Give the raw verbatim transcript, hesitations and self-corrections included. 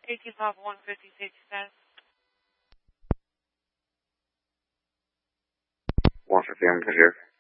eighteen Papa one fifty, safety status. one fifty, I'm good here.